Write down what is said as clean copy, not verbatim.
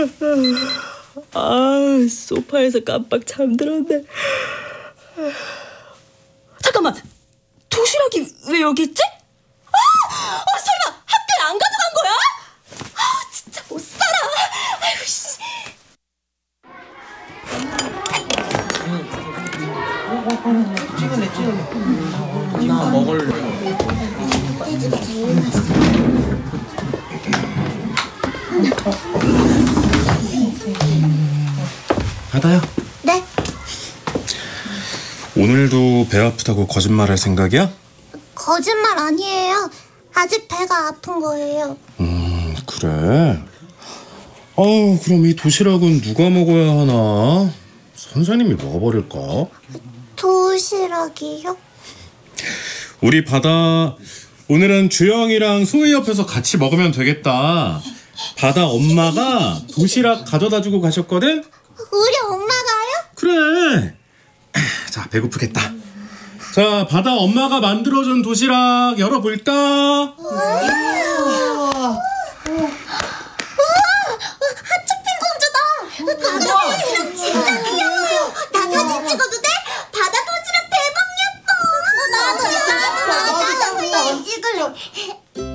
소파에서 깜빡 잠들었네. 잠깐만, 도시락이 왜 여기 있지? 설마 학교에 안 가져간 거야? 진짜 못 살아. 아유 씨. 찍을래. 이거 먹을래. 돼지가 제일 맛있어. 바다야. 네? 오늘도 배 아프다고 거짓말할 생각이야? 거짓말 아니에요. 아직 배가 아픈 거예요. 그래. 그럼 이 도시락은 누가 먹어야 하나? 선생님이 먹어버릴까? 도시락이요? 우리 바다 오늘은 주영이랑 소희 옆에서 같이 먹으면 되겠다. 바다 엄마가 도시락 가져다 주고 가셨거든? 우리 엄마가요? 그래. 자, 배고프겠다. 자, 바다 엄마가 만들어준 도시락 열어볼까?